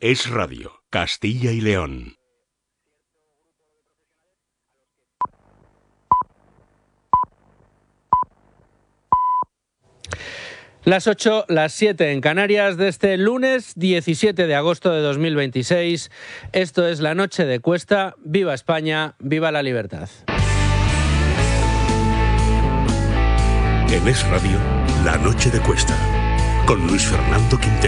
Es Radio, Castilla y León. Las 8, las 7 en Canarias de este lunes 17 de agosto de 2026. Esto es La Noche de Cuesta. ¡Viva España! ¡Viva la libertad! En Es Radio, La Noche de Cuesta, con Luis Fernando Quintero.